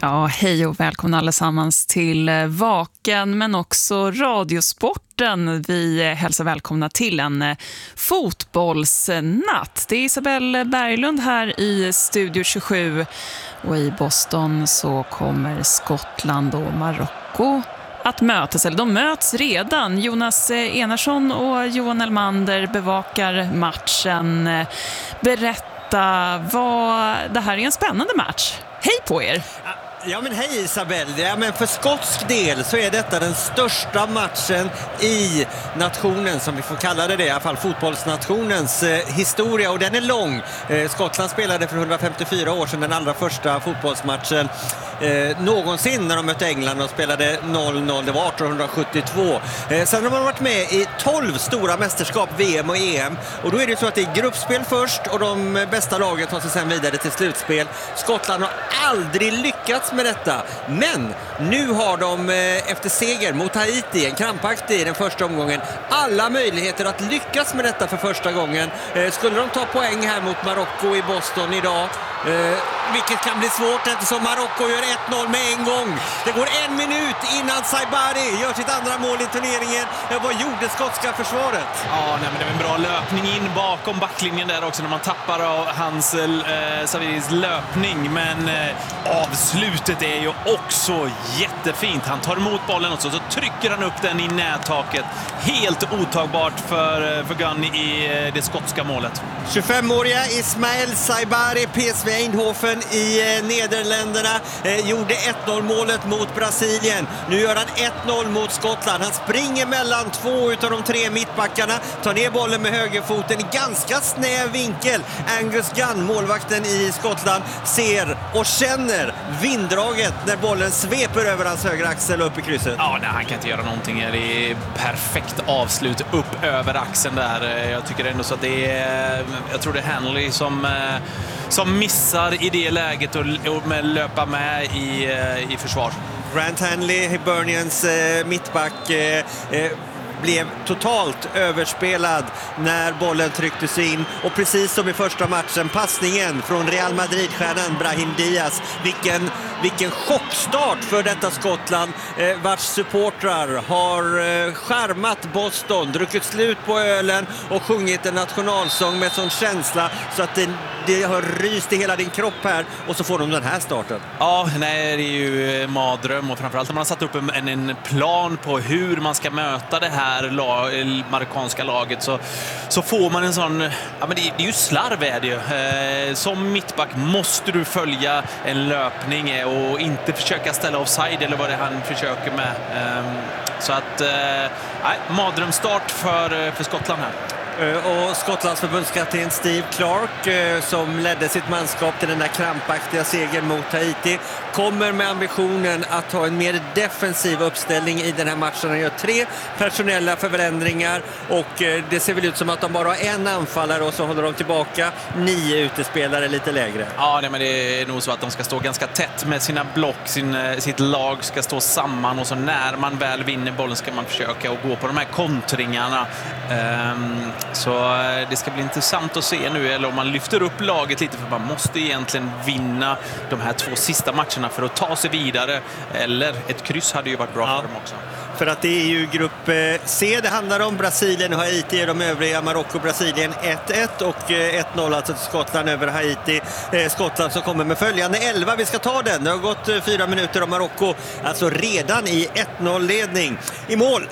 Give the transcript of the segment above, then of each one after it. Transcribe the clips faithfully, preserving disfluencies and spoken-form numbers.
Ja, hej och välkomna allesammans till Vaken men också Radiosporten. Vi hälsar välkomna till en fotbollsnatt. Det är Isabelle Berglund här i Studio tjugosju och i Boston så kommer Skottland och Marocko att mötas, eller de möts redan. Jonas Enarsson och Johan Elmander bevakar matchen. Berätta, vad det här är en spännande match. Hej på er! Ja men hej Isabelle, ja, men för skotsk del så är detta den största matchen i nationen, som vi får kalla det, det i alla fall fotbollsnationens eh, historia, och den är lång. Eh, Skottland spelade för hundrafemtiofyra år sedan den allra första fotbollsmatchen eh, någonsin när de mötte England och spelade noll noll, det var arton sjuttiotvå. Eh, sen har man varit med i tolv stora mästerskap, V M och E M, och då är det så att det är gruppspel först och de bästa lagen tar sig sen vidare till slutspel. Skottland har aldrig lyckats med detta, men nu har de efter seger mot Haiti, en krampaktig i den första omgången, alla möjligheter att lyckas med detta för första gången. Skulle de ta poäng här mot Marocko i Boston idag, vilket kan bli svårt eftersom Marocko gör ett noll med en gång. Det går en minut innan Saibari gör sitt andra mål i turneringen. Vad gjorde skotska försvaret? Ja, nej, men det var en bra löpning in bakom backlinjen där också när man tappar av hans eh, Saviris löpning, men eh, avslutet är ju också jättefint. Han tar emot bollen också, så trycker han upp den i nättaket. Helt otagbart för, för Gunn i det skotska målet. tjugofemåriga Ismail Saibari, P S V Eindhoven i eh, Nederländerna, eh, gjorde ett noll målet mot Brasilien. Nu gör han ett noll mot Skottland. Han springer mellan två utav de tre mittbackarna, tar ner bollen med högerfoten i ganska snäv vinkel. Angus Gunn, målvakten i Skottland, ser och känner vinddraget när bollen sveper över hans högra axel upp i krysset. Ja, nej, han kan inte göra någonting. Det är perfekt avslut upp över axeln där. Jag tycker ändå så att det är, jag tror det är Hanley som som missar i det läget och, och med löpa med i, i försvar. Grant Hanley, Hibernians eh, mittback, eh, eh, blev totalt överspelad när bollen trycktes in, och precis som i första matchen, passningen från Real Madrid-stjärnan Brahim Diaz, vilken, vilken chockstart för detta Skottland, eh, vars supportrar har eh, skärmat Boston, druckit slut på ölen och sjungit en nationalsång med sån känsla så att det, det har ryst i hela din kropp här, och så får de den här starten. Ja, nej, det är ju madröm, och framförallt när man har satt upp en, en plan på hur man ska möta det här lag, marockanska laget, så, så får man en sån, ja, men det, det är ju slarv är det ju. Eh, som mittback måste du följa en löpning och inte försöka ställa offside eller vad det är han försöker med. Eh, så att, eh, madrömstart för, för Skottland här. Och Skottlands förbundskapten Steve Clark, som ledde sitt manskap till den där krampaktiga segern mot Haiti, kommer med ambitionen att ha en mer defensiv uppställning i den här matchen. Han gör tre personella förändringar, och det ser väl ut som att de bara har en anfallare och så håller de tillbaka nio utespelare lite lägre. Ja, nej, men det är nog så att de ska stå ganska tätt med sina block, sin, sitt lag ska stå samman, och så när man väl vinner bollen ska man försöka att gå på de här kontringarna. Um, Så det ska bli intressant att se nu, eller om man lyfter upp laget lite, för man måste egentligen vinna de här två sista matcherna för att ta sig vidare, eller ett kryss hade ju varit bra, ja, för dem också. För att det är ju grupp C det handlar om. Brasilien och Haiti är de övriga. Marocko och Brasilien ett ett och ett noll alltså till Skottland över Haiti. Skottland som kommer med följande elva. Vi ska ta den. Det har gått fyra minuter och Marocko alltså redan i ett noll-ledning. I mål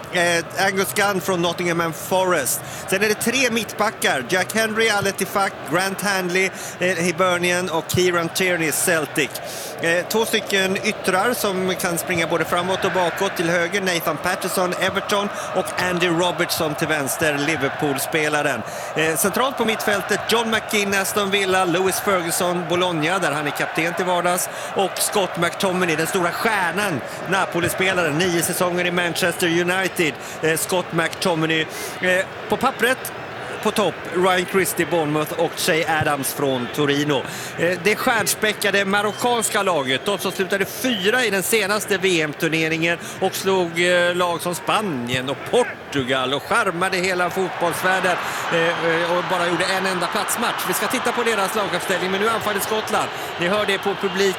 Angus Gunn från Nottingham Forest. Sen är det tre mittbackar. Jack Henry, Aletifak, Grant Hanley, Hibernian och Kieran Tierney, Celtic. Två stycken yttrar som kan springa både framåt och bakåt. Till höger Nathan Patterson, Everton, och Andy Robertson till vänster, Liverpool-spelaren. Eh, centralt på mittfältet John McKinn, Aston Villa, Lewis Ferguson, Bologna, där han är kapten till vardags, och Scott McTominay, den stora stjärnan, Napoli-spelaren, nio säsonger i Manchester United. Eh, Scott McTominay. Eh, på pappret på topp Ryan Christie, Bournemouth, och Che Adams från Torino. Det stjärnspäckade marockanska laget, de som slutade fyra i den senaste V M-turneringen och slog lag som Spanien och Portugal och skärmade hela fotbollsvärlden och bara gjorde en enda platsmatch. Vi ska titta på deras laguppställning, men nu anfaller Skottland. Ni hör det på publiken.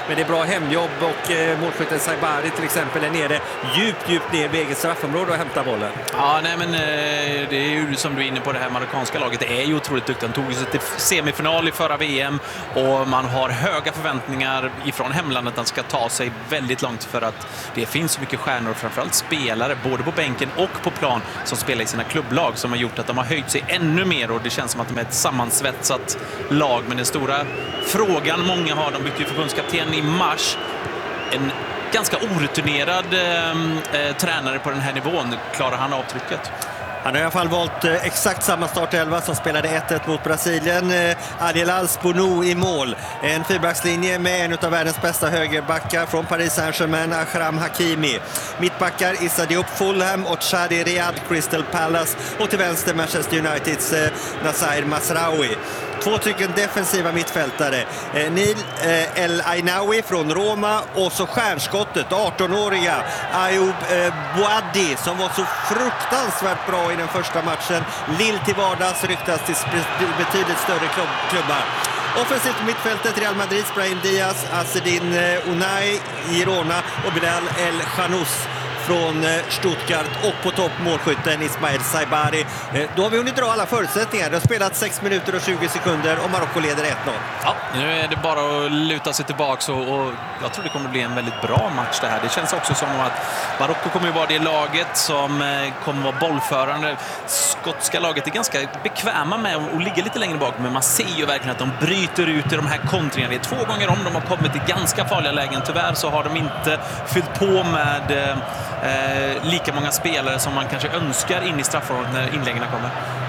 Men det är bra hemjobb och eh, målskytten Saibari till exempel är nere djupt, djupt ner vid eget straffområde och hämtar bollen. Ja, nej men eh, det är ju som du är inne på, det här marockanska laget. Det är ju otroligt duktigt. Han tog sig till semifinal i förra V M och man har höga förväntningar ifrån hemlandet att han ska ta sig väldigt långt, för att det finns så mycket stjärnor och framförallt spelare både på bänken och på plan som spelar i sina klubblag, som har gjort att de har höjt sig ännu mer, och det känns som att de är ett sammansvetsat lag. Men den stora frågan många har, de bytte ju förbundskapten i mars, en ganska orutinerad eh, tränare på den här nivån. Klarar han avtrycket? Han har i alla fall valt eh, exakt samma startelva som spelade ett ett mot Brasilien. Eh, Adil Al-Spounou i mål. En fyrbackslinje med en av världens bästa högerbackar från Paris Saint-Germain, Akram Hakimi. Mittbackar Issa Diop, Fulham, och Chadi Riyad, Crystal Palace. Och till vänster Manchester Uniteds eh, Nasser Mazraoui. Två stycken defensiva mittfältare. Eh, Neil eh, El Ainaoui från Roma, och så stjärnskottet, arton-åriga Ayoub eh, Boadi, som var så fruktansvärt bra i den första matchen. Lille till vardags, ryktas till betydligt större klubb klubbar. Offensivt på mittfältet Real Madrids Brahim Diaz, Azzedine eh, Unai, Girona och Bilal El Khanous från Stuttgart, och på topp målskytten Ismail Saibari. Då har vi hunnit dra alla förutsättningar. Det har spelat sex minuter och tjugo sekunder och Marocko leder ett noll. Ja, nu är det bara att luta sig tillbaka, och, och jag tror det kommer bli en väldigt bra match det här. Det känns också som att Marocko kommer att vara det laget som kommer att vara bollförande. Skotska laget är ganska bekväma med att ligga lite längre bak, men man ser ju verkligen att de bryter ut i de här kontringarna. Det är två gånger om de har kommit i ganska farliga lägen. Tyvärr så har de inte fyllt på med Eh, lika många spelare som man kanske önskar in i straffområdet när inläggen kommer.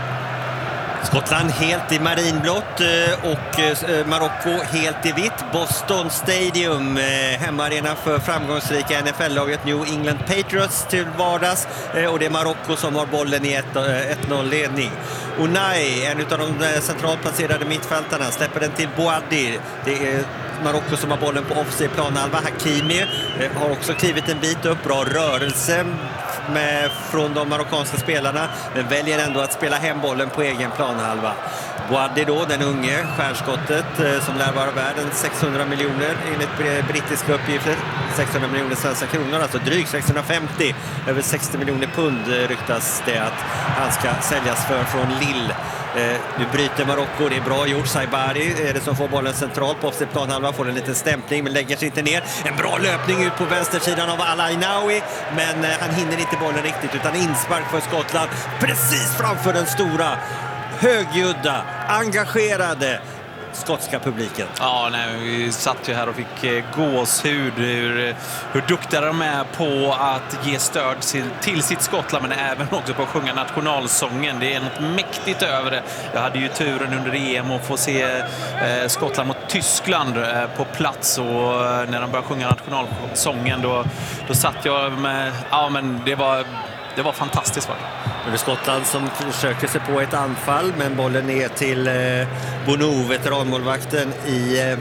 Skottland helt i marinblått och Marocko helt i vitt. Boston Stadium, hemmaarena för framgångsrika N F L-laget New England Patriots till vardags, och det är Marocko som har bollen i ett noll-ledning. Unai, en av de centralt placerade mittfältarna, släpper den till Boadi. Det är Marocko som har bollen på offside planhalva. Hakimi har också klivit en bit upp, bra rörelse med, från de marockanska spelarna, men väljer ändå att spela hem bollen på egen planhalva. Boadi då, den unge stjärnskottet som lär vara värden sexhundra miljoner enligt brittiska uppgifter, sexhundra miljoner svenska kronor, alltså drygt sexhundrafemtio, över sextio miljoner pund ryktas det att han ska säljas för från Lille. Eh, nu bryter Marocko, det är bra gjort. Saibari är det som får bollen centralt på offside planhalva, får en liten stämpling men lägger sig inte ner. En bra löpning ut på vänstersidan av El Ainaoui, men eh, han hinner inte bollen riktigt, utan inspark för Skottland precis framför den stora, högljudda, engagerade skotska publiken. Ja, nej, vi satt ju här och fick eh, gåshud hur, hur duktiga de är på att ge stöd till, till sitt Skottland, men även också på att sjunga nationalsången. Det är något mäktigt över det. Jag hade ju turen under E M att få se eh, Skottland mot Tyskland eh, på plats, och eh, när de började sjunga nationalsången då, då satt jag med, ja men det var Det var fantastiskt. Var det. Det är Skottland som försöker sig på ett anfall, men bollen ner till eh, Bonou, veteranmålvakten i eh,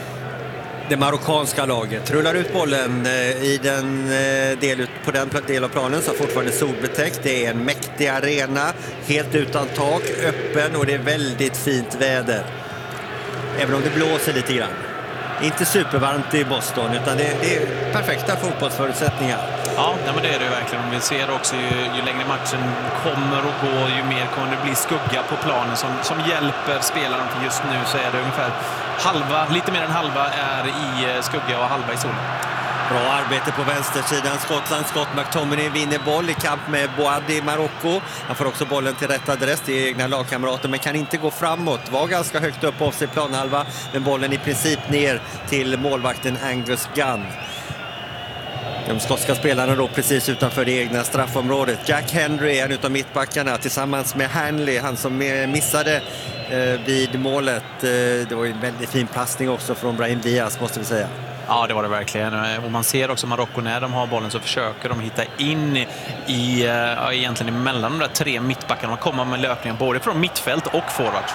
det marockanska laget. Rullar ut bollen eh, i den, eh, del, på den del av planen som fortfarande är solbetäckt. Det är en mäktig arena, helt utan tak, öppen, och det är väldigt fint väder. Även om det blåser lite grann. Inte supervarmt i Boston, utan det, det är perfekta fotbollsförutsättningar. Ja, nej, men det är det verkligen. Vi ser också ju, ju längre matchen kommer och går, ju mer kommer det bli skugga på planen som, som hjälper spelarna. För just nu så är det ungefär halva, lite mer än halva är i skugga och halva i solen. Bra arbete på vänstersidan. Skottland, Scott McTominay vinner boll i kamp med Boadi i Marocko. Han får också bollen till rätt adress till egna lagkamrater, men kan inte gå framåt. Var ganska högt upp på sig planhalva, men bollen i princip ner till målvakten Angus Gunn. De skotska spelarna då precis utanför det egna straffområdet. Jack Hendry är en av mittbackarna tillsammans med Hanley, han som missade eh, vid målet. Eh, det var en väldigt fin passning också från Brahim Diaz, måste vi säga. Ja, det var det verkligen. Och man ser också Marocko, när de har bollen så försöker de hitta in i, ja, egentligen emellan de där tre mittbackarna. Man kommer med löpningar både från mittfält och forward.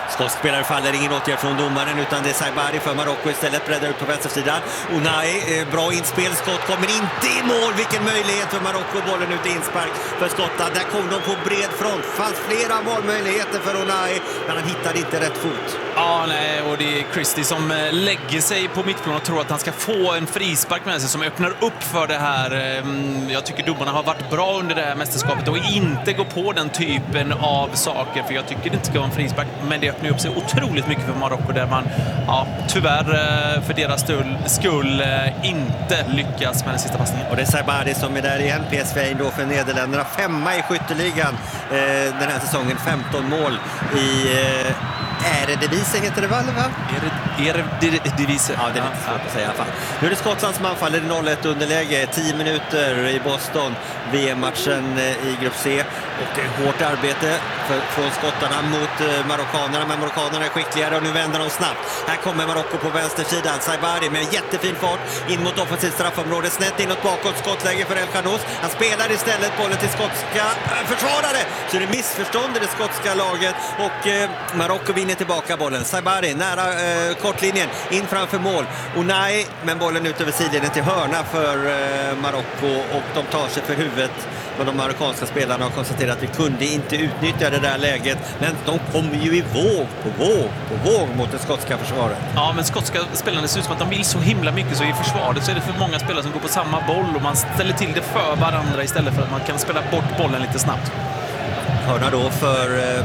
Skottspelare faller, ingen åtgärd från domaren, utan det är Saibari för Marocko istället, breddar ut på vänstersidan. Unai, eh, bra inspel, skott kommer inte i mål. Vilken möjlighet för Marocko, bollen ut i inspark för Skottland. Där kom de på bred front, fanns flera målmöjligheter för Unai, men han hittade inte rätt fot. Ja, nej, och det är Christie som lägger sig på mittplan och tror att han ska få en frispark med sig som öppnar upp för det här. Jag tycker domarna har varit bra under det här mästerskapet och inte gå på den typen av saker, för jag tycker det inte ska vara en frispark, men det öppnar upp sig otroligt mycket för Marocko där man, ja, tyvärr för deras skull, skull inte lyckas med den sista passningen. Och det är Saibari som är där igen, P S V då för Nederländerna, femma i skytteligan eh, den här säsongen, femton mål i eh, Eredivisie heter det väl, va? Eredivisie. Ja, det är lite svårt att säga i alla fall. Nu är det Skottland som anfaller i noll ett underläge, tio minuter i Boston, V M-matchen i grupp C. Och det är hårt arbete för, från skottarna mot eh, marockanerna, men marockanerna är skickligare och nu vänder de snabbt. Här kommer Marocko på vänstersidan, Saibari med jättefin fart in mot offensivt straffområde, snett inåt bakåt, skottläge för El Khanous. Han spelar istället bollen till skotska äh, försvarare, så det är missförstånd i det skotska laget och eh, Marocko vinner tillbaka bollen. Saibari nära eh, kortlinjen, in framför mål. Unai, men bollen ut över sidlinjen till hörna för eh, Marocko, och de tar sig för huvudet. Men de marockanska spelarna har konstaterat att vi kunde inte utnyttja det där läget, men de kommer ju i våg på våg på våg mot det skotska försvaret. Ja, men skotska spelarna ser ut som att de vill så himla mycket, så i försvaret så är det för många spelare som går på samma boll och man ställer till det för varandra istället för att man kan spela bort bollen lite snabbt. Hörna då för eh,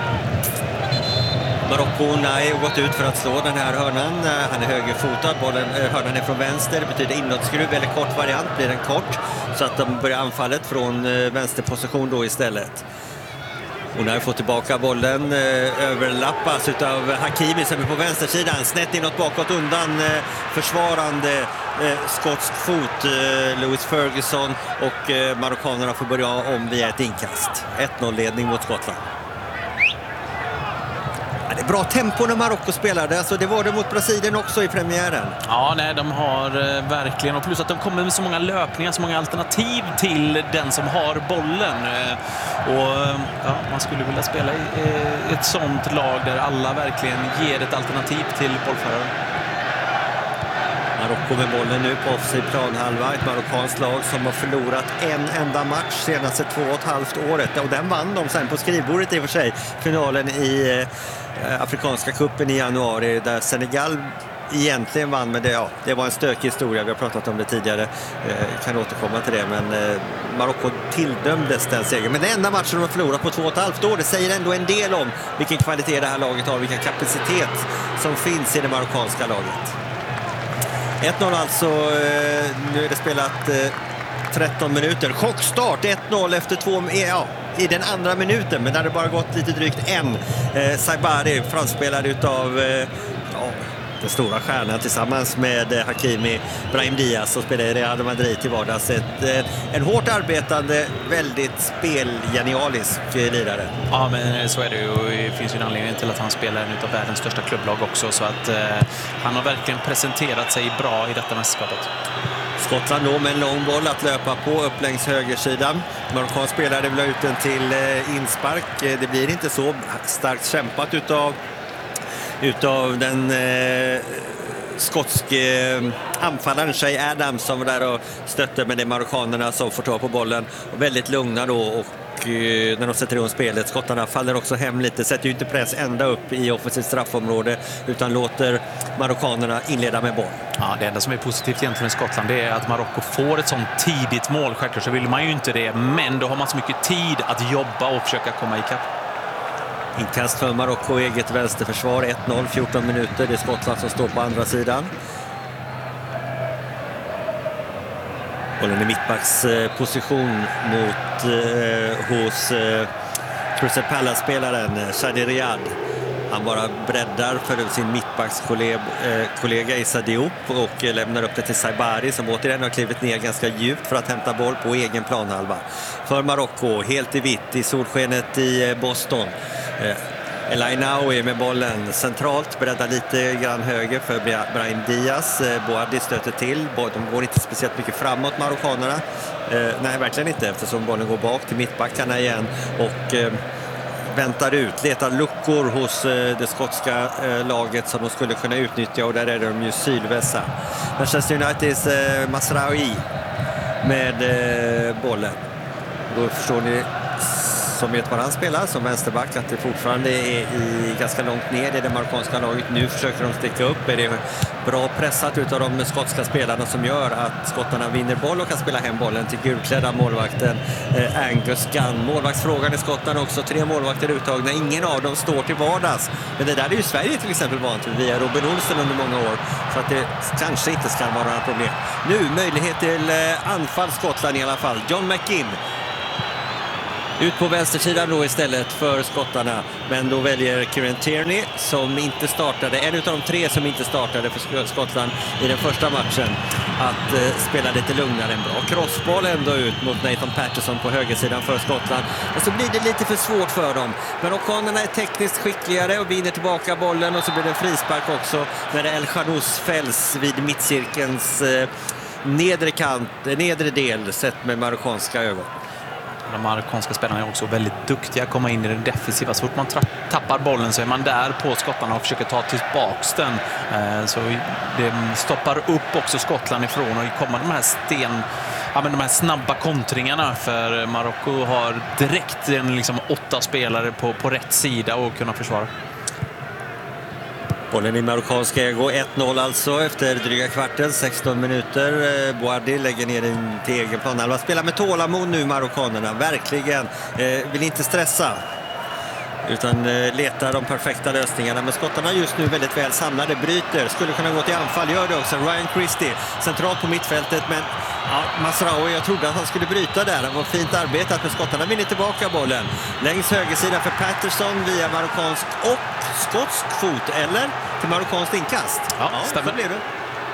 Marocko. Unai har gått ut för att slå den här hörnan. Han är högerfotad, bollen, hörnan är från vänster. Det betyder inåtskruv eller kort variant, blir den kort. Så att de börjar anfallet från vänsterposition då istället. Unai får tillbaka bollen, överlappas utav Hakimi som är på vänstersidan. Snett inåt bakåt undan försvarande skotsk fot, Lewis Ferguson, och marockanerna får börja om via ett inkast. ett noll-ledning mot Skottland. Det är bra tempo när Marocko spelade, alltså det var det mot Brasilien också i premiären. Ja, nej, de har eh, verkligen, och plus att de kommer med så många löpningar, så många alternativ till den som har bollen. Eh, och ja, man skulle vilja spela i eh, ett sånt lag där alla verkligen ger ett alternativ till bollföraren. Marocko med bollen nu på offensiv planhalva, ett marockanskt lag som har förlorat en enda match senaste två och ett halvt året, och den vann de sen på skrivbordet i och för sig, finalen i eh, Afrikanska kuppen i januari där Senegal egentligen vann, men det, ja, det var en stökig historia, vi har pratat om det tidigare, eh, kan återkomma till det, men eh, Marocko tilldömdes den segern, men det enda matchen de har förlorat på två och ett halvt år, det säger ändå en del om vilken kvalitet det här laget har, vilken kapacitet som finns i det marockanska laget. ett noll alltså, nu är det spelat tretton minuter. Chockstart, ett noll efter två, ja, i den andra minuten, men där det bara gått lite drygt en. Saibari, framspelad utav ja, den stora stjärnan tillsammans med Hakimi, Brahim Diaz, som spelar i Real Madrid till vardags. Ett, en hårt arbetande, väldigt spelgenialisk lirare. Ja, men så är det ju. Det finns ju en anledning till att han spelar en av världens största klubblag också, så att eh, han har verkligen presenterat sig bra i detta mästerskapet. Skottland då med en lång boll att löpa på upp längs högersidan. Marockan spelare vill ha ut den till eh, inspark. Det blir inte så starkt kämpat utav utav den eh, skotske eh, anfallaren Shay Adams som var där och stötte, med de marockanerna som får ta på bollen och väldigt lugna då, och eh, när de sätter igång spelet, skottarna faller också hem lite, sätter ju inte press ända upp i offensivt straffområde utan låter marockanerna inleda med boll. Ja, det enda som är positivt egentligen i Skottland, det är att Marocko får ett sånt tidigt mål. Självklart så vill man ju inte det, men då har man så mycket tid att jobba och försöka komma ikapp. Inkast för Marocko, eget vänsterförsvar, ett noll, fjorton minuter. Det är Skottland som står på andra sidan. Bollen i mittbacksposition mot eh, hos eh, Crystal Palace-spelaren Shadi Riyad. Han bara breddar för sin mittbackskollega Issa Diop och lämnar upp det till Saibari som återigen har klivit ner ganska djupt för att hämta boll på egen planhalva. För Marocko, helt i vitt i solskenet i Boston. El Ainaoui med bollen centralt, breddar lite grann höger för Brahim Diaz. Boadi stöter till, de går inte speciellt mycket framåt, marockanerna. Nej, verkligen inte, eftersom bollen går bak till mittbackarna igen och väntar ut, letar luckor hos eh, det skotska eh, laget som de skulle kunna utnyttja, och där är de ju sylvässa. Manchester Uniteds eh, Mazraoui med eh, bollen. Då förstår ni som vet var han spelar som vänsterback att det fortfarande är i ganska långt ner i det marockanska laget. Nu försöker de sticka upp. Är det bra pressat utav de skotska spelarna som gör att skottarna vinner boll och kan spela hem bollen till gulklädda målvakten eh, Angus Gunn. Målvaktsfrågan i Skottland också. Tre målvakter uttagna. Ingen av dem står till vardags. Men det där är ju Sverige till exempel vant vid via Robin Olsen under många år. Så att det kanske inte ska vara några problem. Nu möjlighet till eh, anfall Skottland i alla fall. John McGinn ut på vänstersidan då istället för skottarna. Men då väljer Kieran Tierney som inte startade, en av de tre som inte startade för Skottland i den första matchen, att eh, spela lite lugnare. En bra crossboll ändå ut mot Nathan Patterson på högersidan för Skottland. Och så blir det lite för svårt för dem. Men Marockanerna är tekniskt skickligare och vinner tillbaka bollen, och så blir det en frispark också när El Khanous fälls vid mittcirkelns eh, nedre kant, nedre del sett med marockanska ögon. De marockanska spelarna är också väldigt duktiga att komma in i den defensiva. Så fort man tappar bollen så är man där på skottarna och försöker ta tillbaks den. Så det stoppar upp också Skottland ifrån och kommer de här sten, ja, men de här snabba kontringarna, för Marocko har direkt en, liksom, åtta spelare på, på rätt sida och kunna försvara. Bollen i marockanska ägo, ett noll alltså efter dryga kvarten, sexton minuter. Boardi lägger ner den till egen plan. Alla spelar med tålamod nu, marockanerna. Verkligen. Eh, vill inte stressa, utan eh, letar de perfekta lösningarna. Men skottarna just nu väldigt väl samlade, bryter. Skulle kunna gå till anfall, gör det också. Ryan Christie centralt på mittfältet, men ja, Mazraoui, jag trodde att han skulle bryta där. Det var fint arbetat, men skottarna vinner tillbaka bollen. Längs högersidan för Patterson via marockansk och skotsk fot, eller till marockanskt inkast. Ja, ja, stämmer. Så blev det.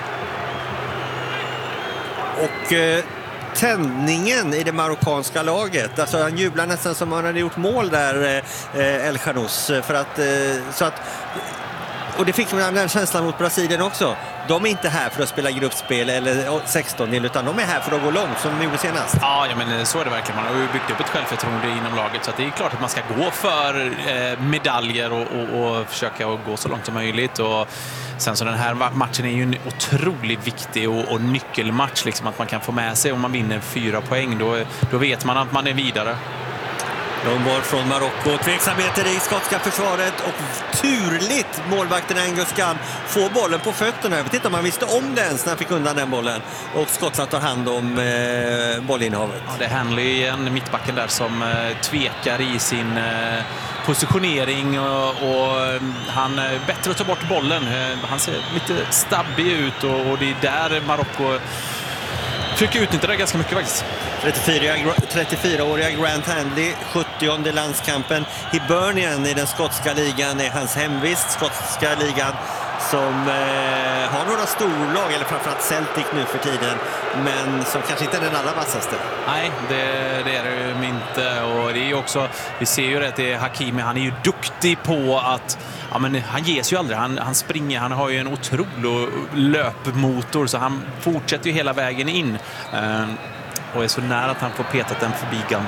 Och eh, tändningen i det marockanska laget. Alltså han jublar nästan som han hade gjort mål där, eh, El Khanous, för att, eh, så att, och det fick man den känslan mot Brasilien också. De är inte här för att spela gruppspel eller sexton, utan de är här för att gå långt som de gjorde senast. Ja, ja, men så är det verkligen. Man har ju byggt upp ett självförtroende inom laget, så att det är klart att man ska gå för eh, medaljer och, och, och försöka gå så långt som möjligt. Och sen så den här matchen är ju en otroligt viktig och, och nyckelmatch, liksom, att man kan få med sig, om man vinner fyra poäng, då, då vet man att man är vidare. Långboll från Marocko, tveksamheter i skotska försvaret, och turligt målvakten Angus Gunn får bollen på fötterna. Jag vet inte om man visste om det ens när han fick undan den bollen, och Skottland tar hand om eh, bollinnehavet. Ja, det är Hanley igen, mittbacken där, som eh, tvekar i sin eh, positionering, och, och han är bättre att ta bort bollen. Eh, han ser lite stabbig ut, och, och det är där Marocko försöker utnyttja det ganska mycket faktiskt. trettiofyraåriga Grant Handley, sjuttionde landskampen. Hibernian i den skotska ligan är hans hemvist. Skotska ligan som eh, har några storlag, eller framförallt Celtic nu för tiden, men som kanske inte är den allra vassaste. Nej, det, det är det ju inte. Och det är ju också, vi ser ju att det är Hakimi, han är ju duktig på att, ja, men han ges ju aldrig, han, han springer, han har ju en otrolig löpmotor, så han fortsätter ju hela vägen in. Eh, och är så nära att han får petat den förbi Gunn.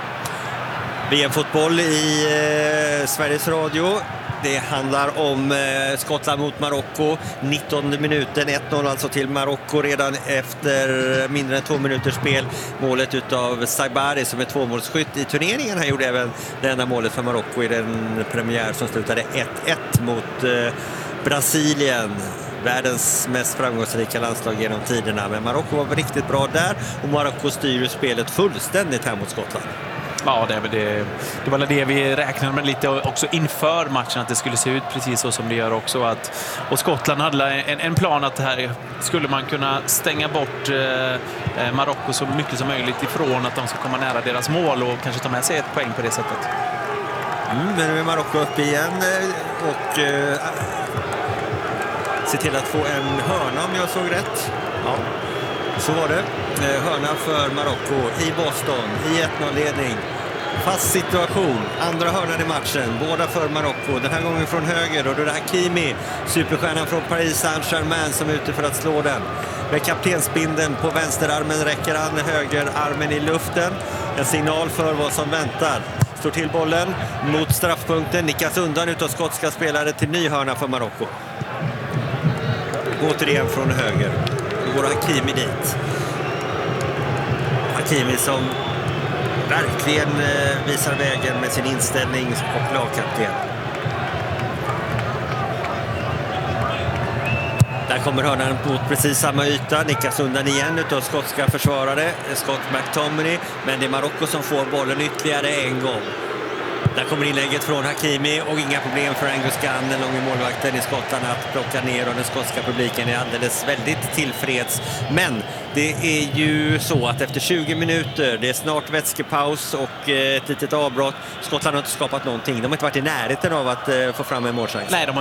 V M-fotboll i eh, Sveriges Radio. Det handlar om eh, Skottland mot Marocko. nittonde minuten, ett noll alltså till Marocko redan efter mindre än två minuters spel. Målet utav Saibari som är tvåmålsskytt i turneringen. Han gjorde även det enda målet för Marocko i den premiär som slutade ett ett mot eh, Brasilien. Världens mest framgångsrika landslag genom tiderna. Men Marocko var riktigt bra där, och Marocko styr spelet fullständigt här mot Skottland. Ja, det, det, det var det vi räknade med lite också inför matchen, att det skulle se ut precis så som det gör också. Att, och Skottland hade en, en plan att här skulle man kunna stänga bort eh, Marocko så mycket som möjligt ifrån att de ska komma nära deras mål och kanske ta med sig ett poäng på det sättet. Mm, men nu är Marocko upp igen och eh, se till att få en hörna om jag såg rätt. Ja, så var det. Hörna för Marocko i Boston i ett noll-ledning. Fast situation. Andra hörnan i matchen. Båda för Marocko. Den här gången från höger. Och då är det Hakimi, superstjärnan från Paris Saint-Germain, som är ute för att slå den. Med kaptensbindeln på vänsterarmen räcker han högerarmen i luften. En signal för vad som väntar. slår till bollen mot straffpunkten, nickas undan utav skotska spelare till ny hörna för Marocko. Återigen från höger. Då går Hakimi dit. Hakimi som verkligen visar vägen med sin inställning och lagkapten. Där kommer hörnan mot precis samma yta, nickas undan igen utav skotska försvarare, Scott McTominay, men det är Marocko som får bollen ytterligare en gång. Där kommer inlägget från Hakimi och inga problem för Angus Gunn, den långa målvakten i Skottland, att plocka ner, och den skotska publiken är alldeles väldigt tillfreds. Men det är ju så att efter tjugo minuter, det är snart vätskepaus och ett litet avbrott. Skottland har inte skapat någonting. De har inte varit i närheten av att få fram en målchans. Nej, de har